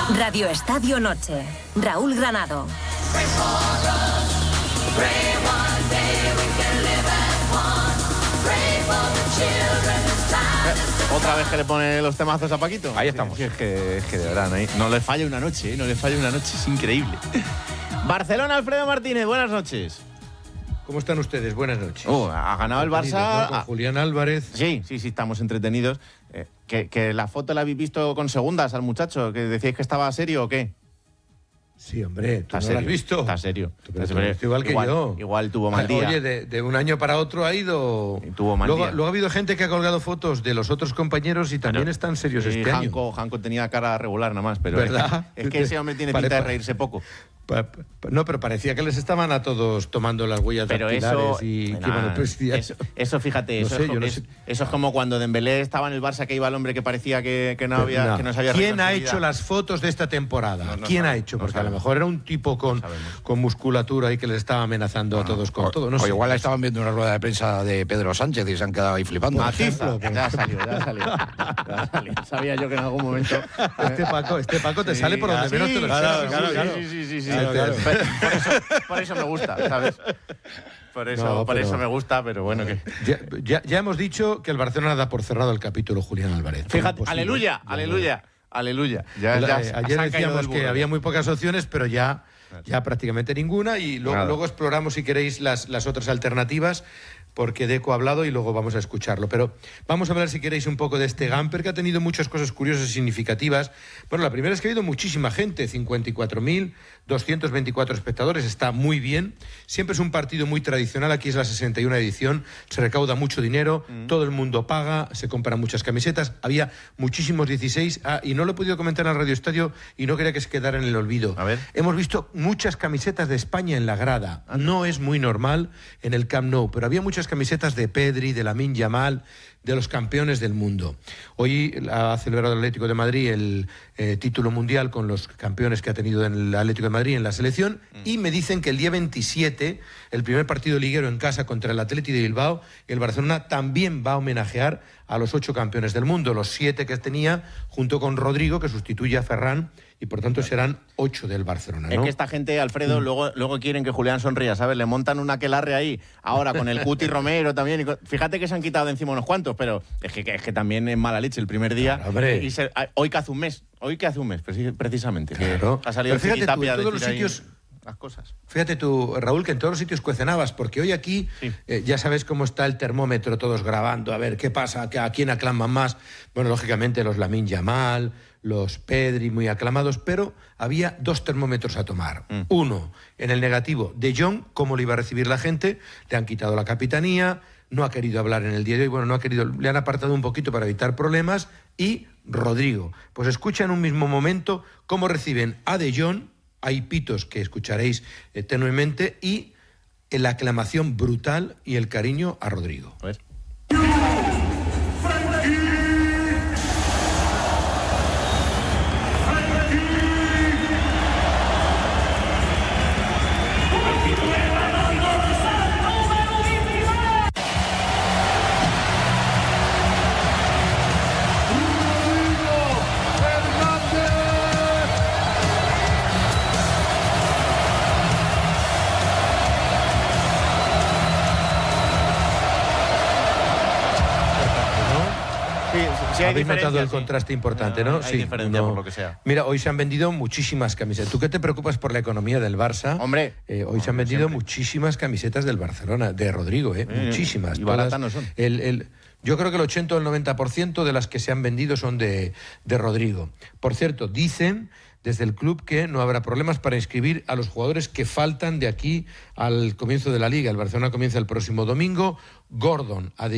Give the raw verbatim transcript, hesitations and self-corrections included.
Radio Estadio Noche. Raúl Granado. Otra vez que le pone los temazos a Paquito. Ahí estamos. Sí, es, que, es que de verdad, no, no le falla una noche, ¿eh? No le falla una noche, es increíble. Barcelona, Alfredo Martínez, buenas noches. ¿Cómo están ustedes? Buenas noches. Oh, ha ganado el Barça. Con Julián Álvarez. Sí, sí, sí, estamos entretenidos. Eh, que, que la foto la habéis visto con segundas al muchacho, que decíais que estaba serio o qué. Sí, hombre, ¿tú no serio, lo has visto? Está serio. Pero Está serio. Igual que igual, yo. Igual tuvo mal día. Oye, de, de un año para otro ha ido... Y tuvo mal luego, día. luego ha habido gente que ha colgado fotos de los otros compañeros y también Pero, están serios sí, este Hanko, año. Hanko tenía cara regular nada más, pero ¿verdad? Es, es que ese hombre tiene Pare- pinta de reírse poco. Pa- pa- No, pero parecía que les estaban a todos tomando las huellas Pero dactilares eso, y que nah, iban a presidir. eso, eso, fíjate, No eso, sé, es, yo no es- sé. eso es como cuando Dembélé estaba en el Barça, que iba el hombre que parecía que, que no había, No. que no se había ¿Quién reído en ha su hecho vida. las fotos de esta temporada? No, no ¿Quién sabemos, ha hecho? no Porque a lo sabemos. mejor era un tipo con, sabemos. con musculatura y que les estaba amenazando a todos con o, todo. No o sé. igual estaban viendo una rueda de prensa de Pedro Sánchez y se han quedado ahí flipando. Matiza, ya salió, ya salió, ya salió. Sabía yo que en algún momento... Este Paco, este Paco te Sí, sale por donde sí, menos te lo claro, esperas. claro, Sí, claro. sí, Sí, sí, sí, sí. Claro, claro. Pero Por, eso, por eso me gusta, ¿sabes? Por eso, No, por pero- eso me gusta, pero bueno, que... Ya, ya, ya hemos dicho que el Barcelona da por cerrado el capítulo Julián Álvarez. Fíjate, Imposible. aleluya, Ya, aleluya, aleluya. Ya, ya, ya, eh, se ayer han caído decíamos del que burro. había muy pocas opciones, pero ya, ya prácticamente ninguna. Y luego, Nada. luego exploramos, si queréis, las, las otras alternativas, porque Deco ha hablado y luego vamos a escucharlo. Pero vamos a hablar, si queréis, un poco de este Gamper, que ha tenido muchas cosas curiosas y significativas. Bueno, la primera es que ha habido muchísima gente, cincuenta y cuatro mil doscientos veinticuatro espectadores, está muy bien. Siempre es un partido muy tradicional, aquí es la sesenta y una edición, se recauda mucho dinero, mm. todo el mundo paga, se compran muchas camisetas, había muchísimos dieciséis, ah, y no lo he podido comentar en el Radio Estadio y no quería que se quedara en el olvido. A ver. Hemos visto muchas camisetas de España en la grada, no es muy normal en el Camp Nou, pero había muchas camisetas de Pedri, de Lamine Yamal, de los campeones del mundo. Hoy ha celebrado el Atlético de Madrid el eh, título mundial con los campeones que ha tenido en el Atlético de Madrid en la selección, mm. y me dicen que el día veintisiete, el primer partido liguero en casa contra el Athletic de Bilbao, el Barcelona también va a homenajear a los ocho campeones del mundo, los siete que tenía, junto con Rodrigo, que sustituye a Ferran, y por tanto serán ocho del Barcelona, ¿no? Es que esta gente, Alfredo, mm. luego, luego quieren que Julián sonría, ¿sabes? Le montan una aquelarre ahí, ahora con el Cuti Romero también. Y con... Fíjate que se han quitado de encima unos cuantos, pero es que, es que también es mala leche el primer día. Claro, y se... Hoy que hace un mes, hoy que hace un mes, precisamente. Claro. Que ha salido pero fíjate tú, en todos los ahí sitios... las cosas. Fíjate tú, Raúl, que en todos los sitios cuecenabas, porque hoy aquí sí. eh, ya sabes cómo está el termómetro, todos grabando, a ver qué pasa, a quién aclaman más. Bueno, lógicamente los Lamine Yamal, los Pedri, muy aclamados, pero había dos termómetros a tomar. Mm. Uno, en el negativo, De Jong, cómo le iba a recibir la gente, le han quitado la capitanía, no ha querido hablar en el día de hoy, bueno, no ha querido, le han apartado un poquito para evitar problemas, y Rodrigo. Pues escucha en un mismo momento cómo reciben a De Jong. Hay pitos que escucharéis eh, tenuemente, y la aclamación brutal y el cariño a Rodrigo. A ver. Sí, hay Habéis notado el sí. contraste importante, ¿no? Hay sí, diferencia no. por lo que sea. Mira, hoy se han vendido muchísimas camisetas. ¿Tú qué te preocupas por la economía del Barça? Hombre. Eh, hoy no, se han vendido siempre. muchísimas camisetas del Barcelona, de Rodrigo, ¿eh? eh muchísimas. Y baratas no son. El, el, yo creo que el ochenta o el noventa por ciento de las que se han vendido son de, de Rodrigo. Por cierto, dicen desde el club que no habrá problemas para inscribir a los jugadores que faltan de aquí al comienzo de la Liga. El Barcelona comienza el próximo domingo. Gordon,